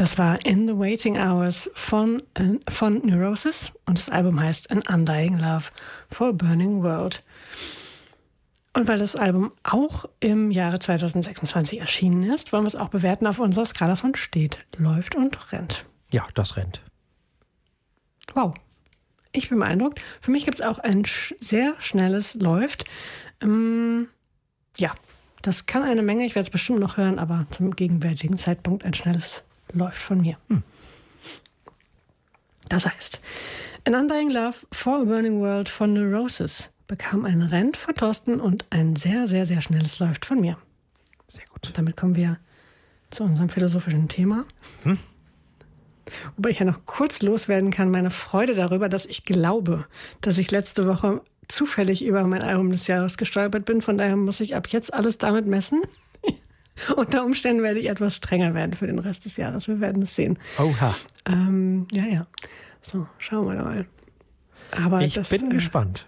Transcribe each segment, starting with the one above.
Das war In the Waiting Hours von Neurosis und das Album heißt An Undying Love for a Burning World. Und weil das Album auch im Jahre 2026 erschienen ist, wollen wir es auch bewerten auf unserer Skala von steht, läuft und rennt. Ja, das rennt. Wow, ich bin beeindruckt. Für mich gibt es auch ein sehr schnelles läuft. Ja, das kann eine Menge, ich werde es bestimmt noch hören, aber zum gegenwärtigen Zeitpunkt ein schnelles läuft von mir. Das heißt, An Undying Love for a Burning World von Neurosis bekam ein Rennt von Thorsten und ein sehr, sehr, sehr schnelles läuft von mir. Sehr gut. Und damit kommen wir zu unserem philosophischen Thema. Wobei ich ja noch kurz loswerden kann, meine Freude darüber, dass ich glaube, dass ich letzte Woche zufällig über mein Album des Jahres gestolpert bin. Von daher muss ich ab jetzt alles damit messen. Unter Umständen werde ich etwas strenger werden für den Rest des Jahres. Wir werden es sehen. Oha. Ja. So, schauen wir mal. Aber ich bin gespannt.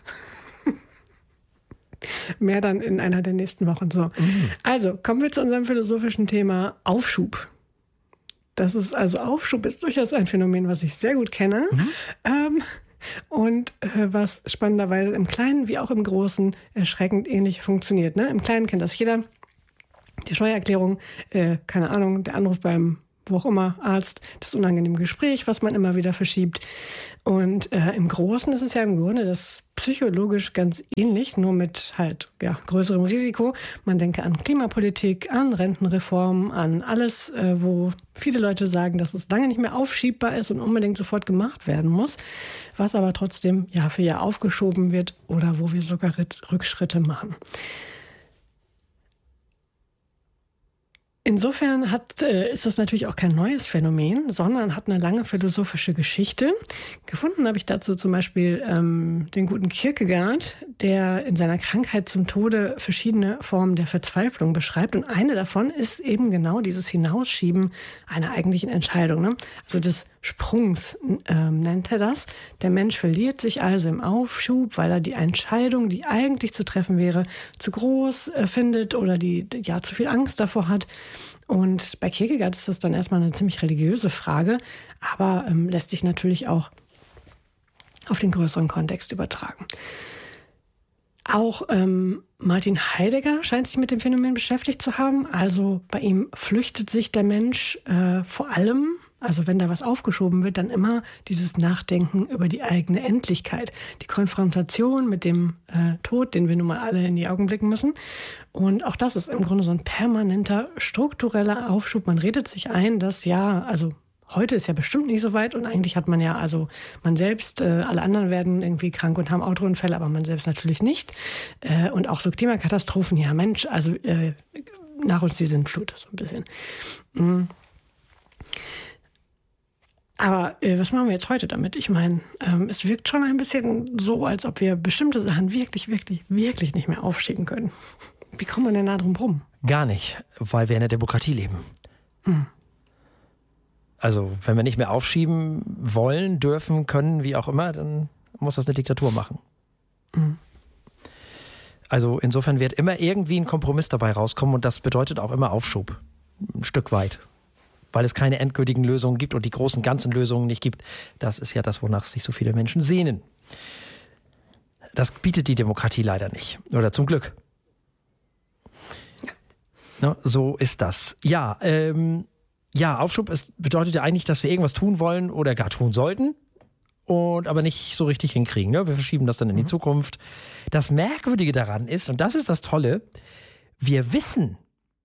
Mehr dann in einer der nächsten Wochen. So. Also, kommen wir zu unserem philosophischen Thema Aufschub. Das ist also Aufschub ist durchaus ein Phänomen, was ich sehr gut kenne. Und was spannenderweise im Kleinen wie auch im Großen erschreckend ähnlich funktioniert. Ne? Im Kleinen kennt das jeder. Die Steuererklärung, keine Ahnung, der Anruf beim wo auch immer, Arzt, das unangenehme Gespräch, was man immer wieder verschiebt. Und im Großen ist es ja im Grunde das psychologisch ganz ähnlich, nur mit halt größerem Risiko. Man denke an Klimapolitik, an Rentenreform, an alles, wo viele Leute sagen, dass es lange nicht mehr aufschiebbar ist und unbedingt sofort gemacht werden muss, was aber trotzdem Jahr für Jahr aufgeschoben wird oder wo wir sogar Rückschritte machen. Insofern ist das natürlich auch kein neues Phänomen, sondern hat eine lange philosophische Geschichte. Gefunden habe ich dazu zum Beispiel den guten Kierkegaard, der in seiner Krankheit zum Tode verschiedene Formen der Verzweiflung beschreibt. Und eine davon ist eben genau dieses Hinausschieben einer eigentlichen Entscheidung, ne? Also des Sprungs nennt er das. Der Mensch verliert sich also im Aufschub, weil er die Entscheidung, die eigentlich zu treffen wäre, zu groß findet oder die zu viel Angst davor hat. Und bei Kierkegaard ist das dann erstmal eine ziemlich religiöse Frage, aber lässt sich natürlich auch auf den größeren Kontext übertragen. Auch Martin Heidegger scheint sich mit dem Phänomen beschäftigt zu haben. Also bei ihm flüchtet sich der Mensch vor allem, also wenn da was aufgeschoben wird, dann immer dieses Nachdenken über die eigene Endlichkeit. Die Konfrontation mit dem Tod, den wir nun mal alle in die Augen blicken müssen. Und auch das ist im Grunde so ein permanenter, struktureller Aufschub. Man redet sich ein, dass heute ist ja bestimmt nicht so weit und eigentlich hat man man selbst, alle anderen werden irgendwie krank und haben Autounfälle, aber man selbst natürlich nicht. Und auch so Klimakatastrophen, nach uns die Sintflut, so ein bisschen. Aber was machen wir jetzt heute damit? Ich meine, es wirkt schon ein bisschen so, als ob wir bestimmte Sachen wirklich, wirklich, wirklich nicht mehr aufschieben können. Wie kommt man denn da drum rum? Gar nicht, weil wir in der Demokratie leben. Also, wenn wir nicht mehr aufschieben wollen, dürfen, können, wie auch immer, dann muss das eine Diktatur machen. Also insofern wird immer irgendwie ein Kompromiss dabei rauskommen und das bedeutet auch immer Aufschub. Ein Stück weit. Weil es keine endgültigen Lösungen gibt und die großen ganzen Lösungen nicht gibt. Das ist ja das, wonach sich so viele Menschen sehnen. Das bietet die Demokratie leider nicht. Oder zum Glück. No, so ist das. Ja, Aufschub bedeutet ja eigentlich, dass wir irgendwas tun wollen oder gar tun sollten und aber nicht so richtig hinkriegen. Ne? Wir verschieben das dann in die Zukunft. Das Merkwürdige daran ist, und das ist das Tolle, wir wissen,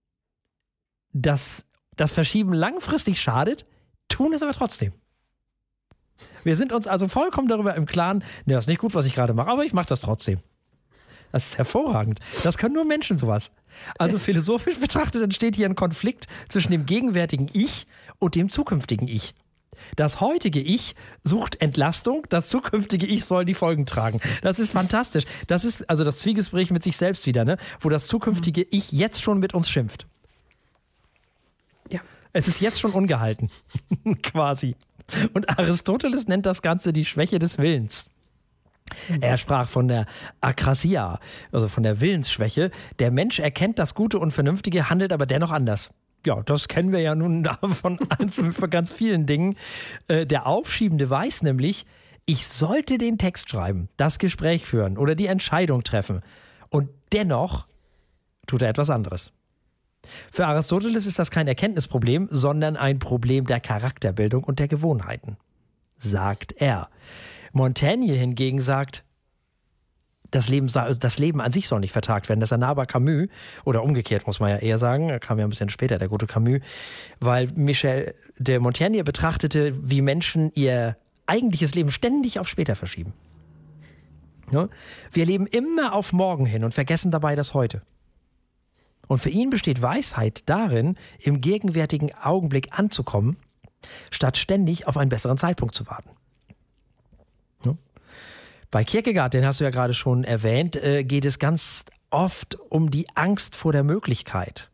dass das Verschieben langfristig schadet, tun es aber trotzdem. Wir sind uns also vollkommen darüber im Klaren, das ist nicht gut, was ich gerade mache, aber ich mache das trotzdem. Das ist hervorragend. Das können nur Menschen sowas. Also philosophisch betrachtet entsteht hier ein Konflikt zwischen dem gegenwärtigen Ich und dem zukünftigen Ich. Das heutige Ich sucht Entlastung, das zukünftige Ich soll die Folgen tragen. Das ist fantastisch. Das ist also das Zwiegespräch mit sich selbst wieder, ne? Wo das zukünftige Ich jetzt schon mit uns schimpft. Ja. Es ist jetzt schon ungehalten, quasi. Und Aristoteles nennt das Ganze die Schwäche des Willens. Er sprach von der Akrasia, also von der Willensschwäche. Der Mensch erkennt das Gute und Vernünftige, handelt aber dennoch anders. Ja, das kennen wir ja nun von ganz vielen Dingen. Der Aufschiebende weiß nämlich, ich sollte den Text schreiben, das Gespräch führen oder die Entscheidung treffen. Und dennoch tut er etwas anderes. Für Aristoteles ist das kein Erkenntnisproblem, sondern ein Problem der Charakterbildung und der Gewohnheiten, sagt er. Montaigne hingegen sagt, das Leben an sich soll nicht vertagt werden. Das ist aber Camus, oder umgekehrt muss man ja eher sagen, er kam ja ein bisschen später, der gute Camus, weil Michel de Montaigne betrachtete, wie Menschen ihr eigentliches Leben ständig auf später verschieben. Ja? Wir leben immer auf morgen hin und vergessen dabei das Heute. Und für ihn besteht Weisheit darin, im gegenwärtigen Augenblick anzukommen, statt ständig auf einen besseren Zeitpunkt zu warten. Ja? Bei Kierkegaard, den hast du ja gerade schon erwähnt, geht es ganz oft um die Angst vor der Möglichkeit.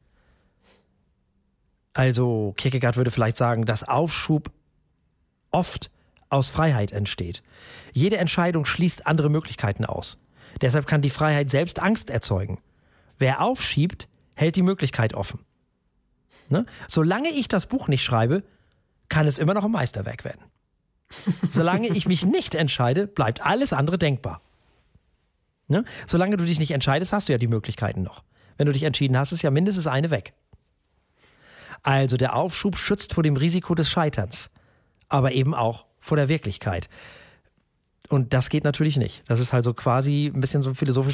Also Kierkegaard würde vielleicht sagen, dass Aufschub oft aus Freiheit entsteht. Jede Entscheidung schließt andere Möglichkeiten aus. Deshalb kann die Freiheit selbst Angst erzeugen. Wer aufschiebt, hält die Möglichkeit offen. Ne? Solange ich das Buch nicht schreibe, kann es immer noch ein Meisterwerk werden. Solange ich mich nicht entscheide, bleibt alles andere denkbar. Ne? Solange du dich nicht entscheidest, hast du ja die Möglichkeiten noch. Wenn du dich entschieden hast, ist ja mindestens eine weg. Also der Aufschub schützt vor dem Risiko des Scheiterns, aber eben auch vor der Wirklichkeit. Und das geht natürlich nicht. Das ist halt so quasi ein bisschen so ein philosophischer